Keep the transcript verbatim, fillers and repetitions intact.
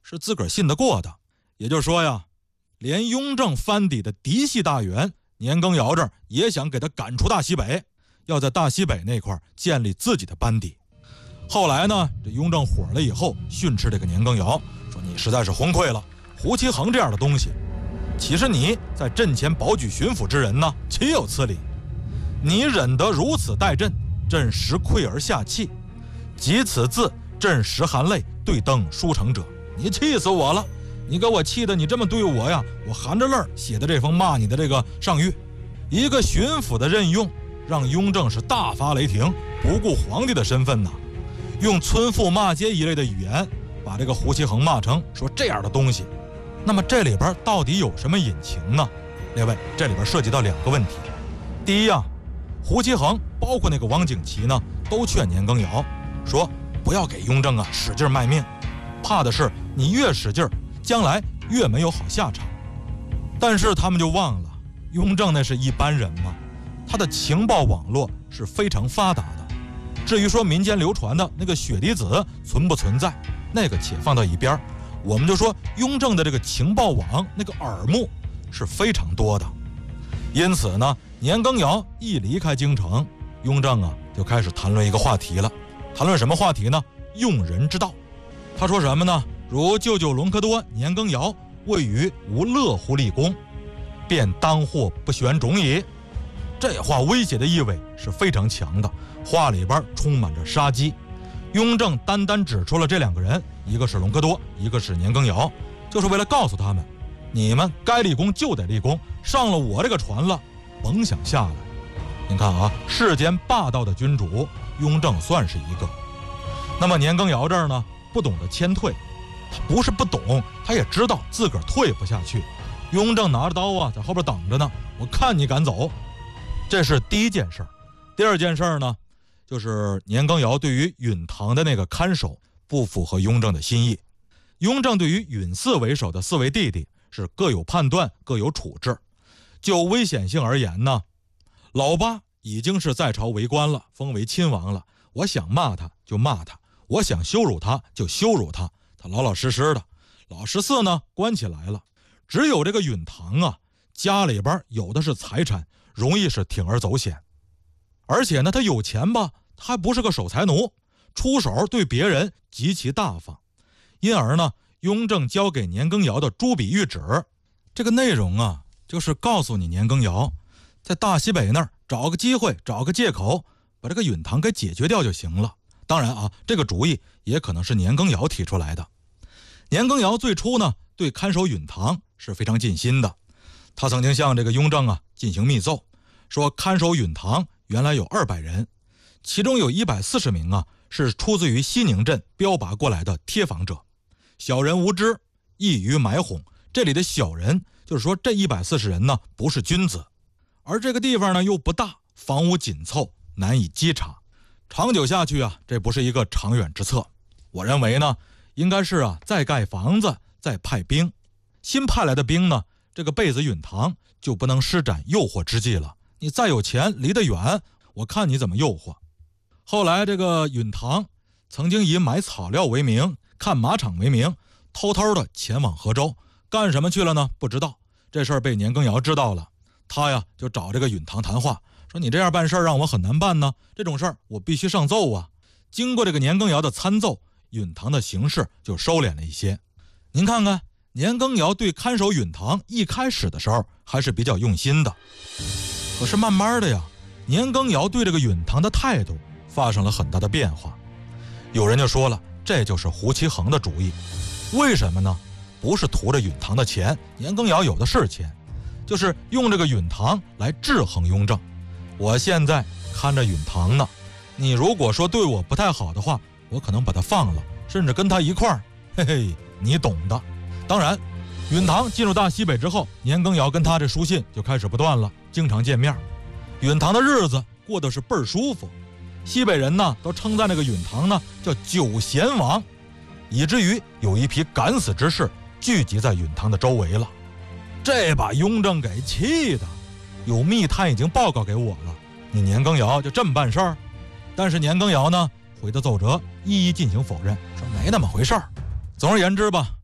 是自个儿信得过的。也就是说呀，连雍正藩邸的嫡系大员年羹尧这儿也想给他赶出大西北，要在大西北那块建立自己的班底。后来呢，这雍正火了以后训斥这个年羹尧，说你实在是昏聩了，胡其衡这样的东西，岂是你在阵前保举巡抚之人呢？岂有此理！你忍得如此待朕，朕实愧而下气。及此字，朕实含泪对登书丞者。你气死我了！你给我气的，你这么对我呀！我含着泪写的这封骂你的这个上谕，一个巡抚的任用，让雍正是大发雷霆，不顾皇帝的身份呐，用村妇骂街一类的语言，把这个胡其衡骂成说这样的东西。那么这里边到底有什么隐情呢？列位，这里边涉及到两个问题。第一啊，胡其衡包括那个王景琦呢，都劝年羹尧说不要给雍正啊使劲卖命，怕的是你越使劲，将来越没有好下场。但是他们就忘了，雍正那是一般人吗？他的情报网络是非常发达的。至于说民间流传的那个血滴子存不存在，那个且放到一边，我们就说雍正的这个情报网那个耳目是非常多的。因此呢，年羹尧一离开京城，雍正啊就开始谈论一个话题了。谈论什么话题呢？用人之道。他说什么呢？如舅舅隆科多年羹尧位于无乐乎立功，便当获不选种矣。这话威胁的意味是非常强的，话里边充满着杀机。雍正单单指出了这两个人，一个是隆科多，一个是年羹尧，就是为了告诉他们，你们该立功就得立功，上了我这个船了，甭想下来。您看啊，世间霸道的君主，雍正算是一个。那么年羹尧这儿呢，不懂得谦退，他不是不懂，他也知道自个儿退不下去。雍正拿着刀啊，在后边等着呢，我看你敢走。这是第一件事。第二件事呢，就是年羹尧对于允堂的那个看守不符合雍正的心意。雍正对于允嗣为首的四位弟弟是各有判断，各有处置。就危险性而言呢，老八已经是在朝为官了，封为亲王了，我想骂他就骂他，我想羞辱他就羞辱他，他老老实实的。老十四呢，关起来了。只有这个允堂啊，家里边有的是财产，容易是铤而走险。而且呢，他有钱吧，他还不是个守财奴，出手对别人极其大方。因而呢，雍正交给年羹尧的朱笔谕旨，这个内容啊，就是告诉你年羹尧，在大西北那儿找个机会，找个借口，把这个允堂给解决掉就行了。当然啊，这个主意也可能是年羹尧提出来的。年羹尧最初呢，对看守允堂是非常尽心的。他曾经向这个雍正啊进行密奏，说看守允堂原来有二百人，其中有一百四十名啊是出自于西宁镇标拔过来的贴房者，小人无知，易于埋哄。这里的小人就是说这一百四十人呢不是君子，而这个地方呢又不大，房屋紧凑，难以稽查。长久下去啊，这不是一个长远之策。我认为呢，应该是啊再盖房子，再派兵。新派来的兵呢，这个贝子允堂就不能施展诱惑之计了。你再有钱，离得远，我看你怎么诱惑。后来这个允堂曾经以买草料为名，看马场为名，偷偷的前往河州，干什么去了呢？不知道。这事儿被年羹尧知道了，他呀就找这个允堂谈话，说你这样办事让我很难办呢，这种事儿我必须上奏啊。经过这个年羹尧的参奏，允堂的形势就收敛了一些。您看看，年羹尧对看守允堂一开始的时候还是比较用心的，可是慢慢的呀，年羹尧对这个允堂的态度发生了很大的变化。有人就说了，这就是胡其衡的主意。为什么呢？不是图着允堂的钱，年羹尧有的是钱，就是用这个允堂来制衡雍正。我现在看着允堂呢，你如果说对我不太好的话，我可能把他放了，甚至跟他一块儿，嘿嘿，你懂的。当然，允堂进入大西北之后，年羹尧跟他这书信就开始不断了，经常见面。允堂的日子过得是倍儿舒服，西北人呢都称赞这个允堂呢叫九贤王，以至于有一批敢死之士聚集在允堂的周围了。这把雍正给气的，有密探已经报告给我了，你年羹尧就这么办事儿？但是年羹尧呢回的奏折一一进行否认，说没那么回事儿。总而言之吧，